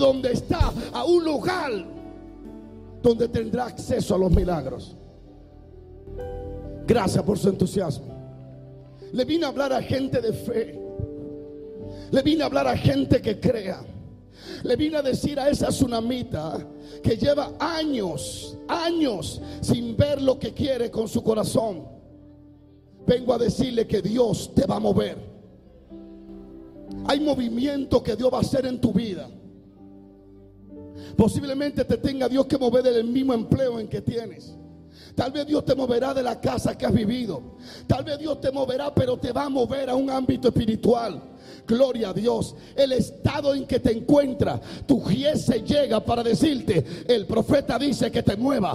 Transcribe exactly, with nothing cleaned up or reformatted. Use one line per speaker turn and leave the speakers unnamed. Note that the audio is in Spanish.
donde está, a un lugar donde tendrá acceso a los milagros. Gracias por su entusiasmo. Le vine a hablar a gente de fe. Le vine a hablar a gente que crea. Le vine a decir a esa tsunamita que lleva años, años sin ver lo que quiere con su corazón. Vengo a decirle que Dios te va a mover. Hay movimiento que Dios va a hacer en tu vida. Posiblemente te tenga Dios que mover del mismo empleo en que tienes. Tal vez Dios te moverá de la casa que has vivido. Tal vez Dios te moverá, pero te va a mover a un ámbito espiritual. Gloria a Dios. El estado en que te encuentras, tu giese llega para decirte: el profeta dice que te mueva.